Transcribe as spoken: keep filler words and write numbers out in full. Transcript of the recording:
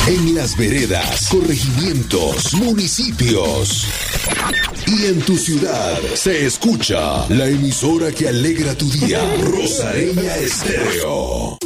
en las veredas, corregimientos, municipios y en tu ciudad se escucha la emisora que alegra tu día, Rosareña Estéreo.